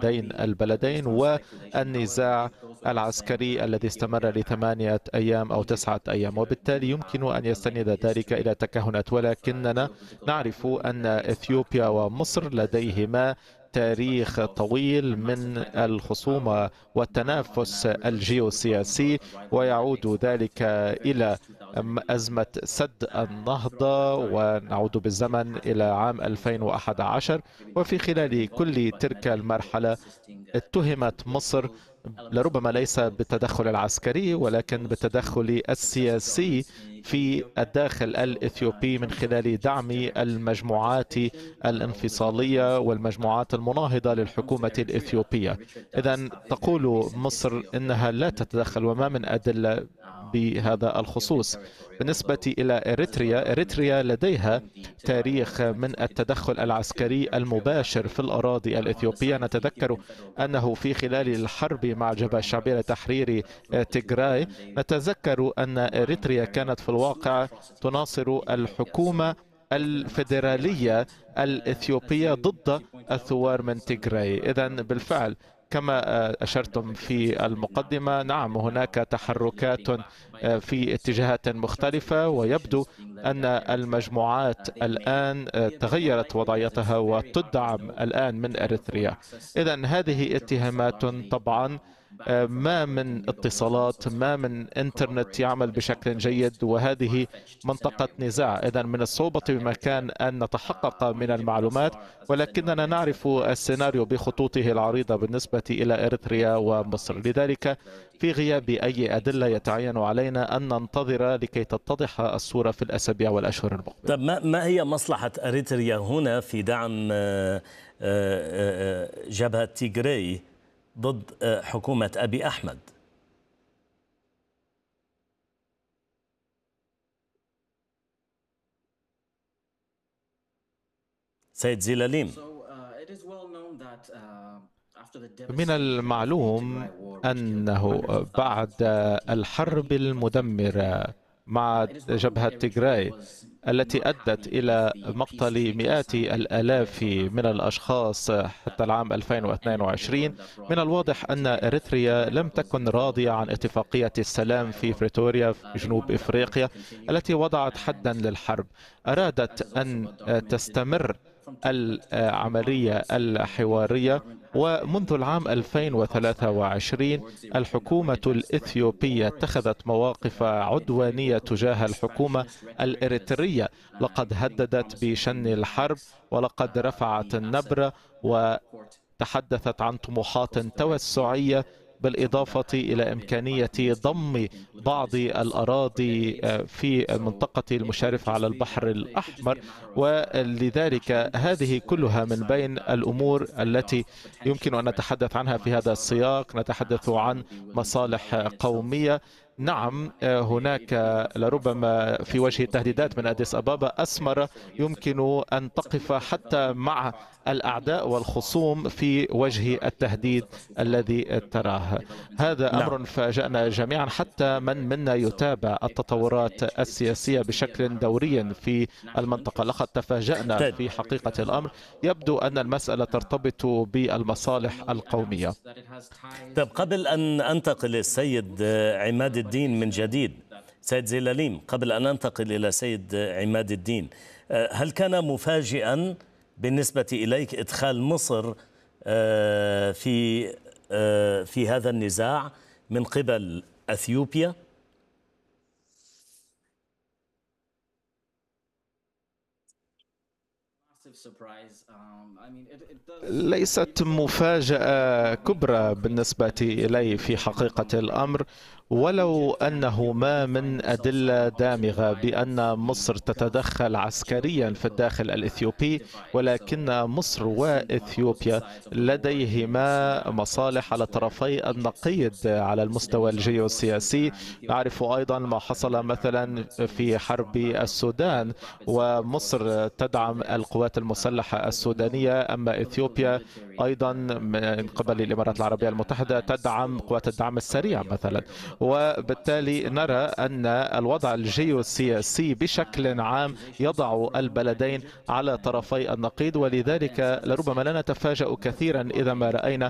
هذين البلدين والنزاع العسكري الذي استمر ل8 أيام أو 9 أيام، وبالتالي يمكن أن يستند ذلك إلى تكهنات. ولكننا نعرف أن إثيوبيا ومصر لديهما تاريخ طويل من الخصومة والتنافس الجيوسياسي، ويعود ذلك إلى أزمة سد النهضة، ونعود بالزمن إلى عام 2011. وفي خلال كل تلك المرحلة اتهمت مصر لربما ليس بالتدخل العسكري ولكن بالتدخل السياسي في الداخل الإثيوبي من خلال دعم المجموعات الانفصالية والمجموعات المناهضة للحكومة الإثيوبية. إذن تقول مصر إنها لا تتدخل، وما من أدلة بهذا الخصوص؟ بالنسبة إلى إريتريا لديها تاريخ من التدخل العسكري المباشر في الأراضي الإثيوبية. نتذكر أنه في خلال الحرب مع الجبهة الشعبية لتحرير تيغراي، نتذكر أن إريتريا كانت في الواقع تناصر الحكومة الفيدرالية الإثيوبية ضد الثوار من تيغراي. إذن بالفعل كما أشرتم في المقدمة، نعم هناك تحركات في اتجاهات مختلفة، ويبدو أن المجموعات الآن تغيرت وضعيتها وتدعم الآن من إريتريا. إذن هذه اتهامات طبعا ما من اتصالات، ما من انترنت يعمل بشكل جيد، وهذه منطقة نزاع. إذن من الصعوبة بمكان أن نتحقق من المعلومات، ولكننا نعرف السيناريو بخطوطه العريضة بالنسبة إلى إريتريا ومصر. لذلك في غياب أي أدلة يتعين علينا أن ننتظر لكي تتضح الصورة في الأسابيع والأشهر المقبلة. طب ما هي مصلحة إريتريا هنا في دعم جبهة تيغراي ضد حكومة أبي أحمد؟ سيد زيلاليم، من المعلوم أنه بعد الحرب المدمرة مع جبهة تيغراي التي أدت إلى مقتل مئات الآلاف من الأشخاص حتى العام 2022، من الواضح أن إريتريا لم تكن راضية عن اتفاقية السلام في بريتوريا في جنوب إفريقيا التي وضعت حدا للحرب. أرادت أن تستمر العملية الحوارية، ومنذ العام 2023 الحكومة الإثيوبية اتخذت مواقف عدوانية تجاه الحكومة الإريترية. لقد هددت بشن الحرب، ولقد رفعت النبرة وتحدثت عن طموحات توسعية، بالإضافة إلى إمكانية ضم بعض الأراضي في المنطقة المشارفة على البحر الأحمر. ولذلك هذه كلها من بين الأمور التي يمكن أن نتحدث عنها في هذا السياق. نتحدث عن مصالح قومية. نعم هناك لربما في وجه التهديدات من أديس أبابا أسمر يمكن أن تقف حتى مع الأعداء والخصوم في وجه التهديد الذي تراه. هذا أمر فاجأنا جميعا، حتى من منا يتابع التطورات السياسية بشكل دوري في المنطقة. لقد تفاجأنا في حقيقة الأمر. يبدو أن المسألة ترتبط بالمصالح القومية. طيب قبل أن أنتقل للسيد عماد الدين من جديد، سيد زيلاليم، قبل أن أنتقل إلى سيد عماد الدين، هل كان مفاجئا بالنسبة إليك إدخال مصر في هذا النزاع من قبل أثيوبيا؟ ليست مفاجأة كبرى بالنسبة إلي في حقيقة الأمر، ولو أنه ما من أدلة دامغة بأن مصر تتدخل عسكريا في الداخل الإثيوبي، ولكن مصر وإثيوبيا لديهما مصالح على طرفي النقيض على المستوى الجيوسياسي. نعرف أيضا ما حصل مثلا في حرب السودان، ومصر تدعم القوات المسلحة السودانية، أما إثيوبيا أيضا من قبل الإمارات العربية المتحدة تدعم قوات الدعم السريع مثلا. وبالتالي نرى أن الوضع الجيوسياسي بشكل عام يضع البلدين على طرفي النقيض، ولذلك لربما لا نتفاجأ كثيرا إذا ما رأينا